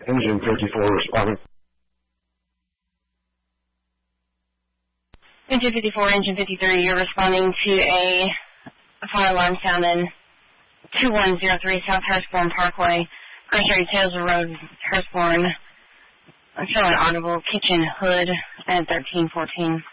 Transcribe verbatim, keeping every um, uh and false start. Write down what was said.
Engine fifty-four responding. Engine fifty-four, Engine fifty-three, you're responding to a fire alarm sound in two one zero three South Hurstbourne Parkway, Grocery Sales Road, Hurstbourne. I'm showing audible kitchen hood at thirteen fourteen.